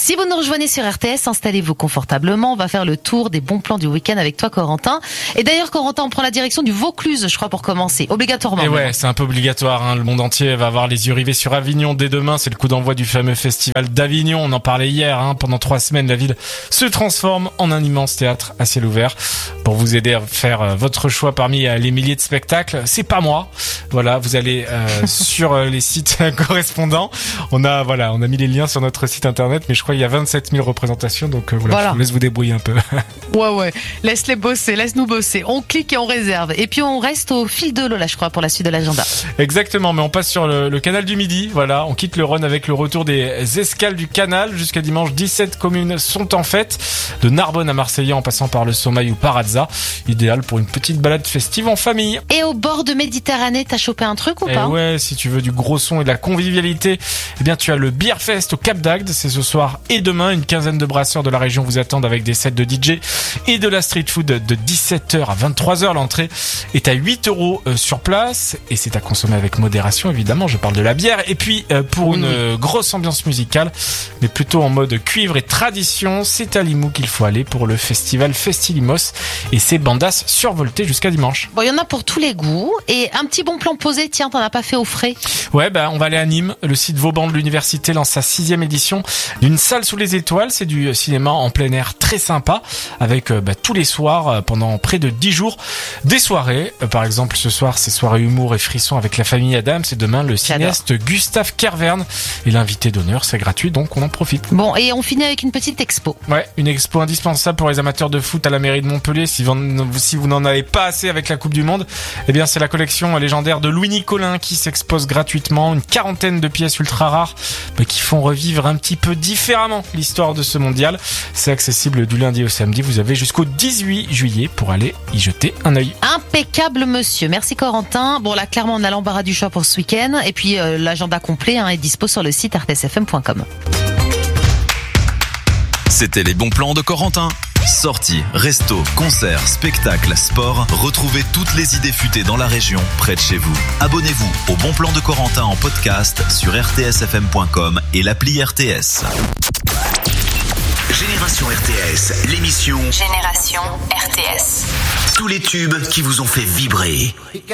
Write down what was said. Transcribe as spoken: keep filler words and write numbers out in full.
Si vous nous rejoignez sur R T S, installez-vous confortablement. On va faire le tour des bons plans du week-end avec toi, Corentin. Et d'ailleurs, Corentin, on prend la direction du Vaucluse, je crois, pour commencer. Obligatoirement. Et ouais, c'est un peu obligatoire. Hein. Le monde entier va avoir les yeux rivés sur Avignon dès demain. C'est le coup d'envoi du fameux festival d'Avignon. On en parlait hier. Hein. Pendant trois semaines, la ville se transforme en un immense théâtre à ciel ouvert. Pour vous aider à faire votre choix parmi les milliers de spectacles, c'est pas moi. Voilà, vous allez euh, sur les sites correspondants. On a voilà, on a mis les liens sur notre site internet, mais je crois qu'il y a vingt-sept mille représentations, donc euh, voilà, voilà, je vous laisse vous débrouiller un peu. Ouais ouais, laisse-les bosser, laisse-nous bosser. On clique et on réserve. Et puis on reste au fil de l'eau là, je crois, pour la suite de l'agenda. Exactement, mais on passe sur le, le canal du Midi. Voilà, on quitte le Rhône avec le retour des escales du canal. Jusqu'à dimanche, dix-sept communes sont en fête, de Narbonne à Marseillais en passant par le Sommeil ou par Alza. Idéal pour une petite balade festive en famille. Et au bord de Méditerranée, t'as chopé un truc ou et pas? Ouais, si tu veux du gros son et de la convivialité, eh bien tu as le Beer Fest au Cap d'Agde. C'est ce soir et demain. Une quinzaine de brasseurs de la région vous attendent avec des sets de D J et de la street food de dix-sept heures à vingt-trois heures. L'entrée est à huit euros sur place et c'est à consommer avec modération, évidemment. Je parle de la bière. Et puis euh, pour une euh, grosse ambiance musicale, mais plutôt en mode cuivre et tradition, c'est à Limoux qu'il faut aller pour le festival Festilimos et ses bandas survoltées jusqu'à dimanche. Bon, il y en a pour tous les goûts et un petit bon plan posé. Tiens, t'en as pas fait au frais? Ouais, bah on va aller à Nîmes. Le site Vauban de l'université lance sa sixième édition d'une salle sous les étoiles. C'est du cinéma en plein air très sympa avec bah, tous les soirs pendant près de dix jours des soirées. Euh, par exemple, ce soir, c'est soirée humour et frisson avec la famille Adams. Et demain, le cinéaste J'adore. Gustave Kervern est l'invité d'honneur. C'est gratuit, donc on en profite. Bon, et on finit avec une petite expo. Ouais, une expo indispensable pour les amateurs de foot à la mairie de Montpellier. Si vous, si vous n'en avez pas assez avec la Coupe du Monde, eh bien c'est la collection légendaire de Louis Nicolin qui s'expose gratuitement. Une quarantaine de pièces ultra rares bah, qui font revivre un petit peu différemment l'histoire de ce mondial. C'est accessible du lundi au samedi. Vous avez jusqu'au dix-huit juillet pour aller y jeter un œil. Impeccable, monsieur. Merci, Corentin. Bon, là, clairement, on a l'embarras du choix pour ce week-end. Et puis, euh, l'agenda complet hein, est dispo sur le site r t s f m point com. C'était les bons plans de Corentin. Sorties, restos, concerts, spectacles, sport. Retrouvez toutes les idées futées dans la région, près de chez vous. Abonnez-vous au Bon Plan de Corentin en podcast sur r t s f m point com et l'appli R T S. Génération R T S, l'émission Génération R T S. Tous les tubes qui vous ont fait vibrer.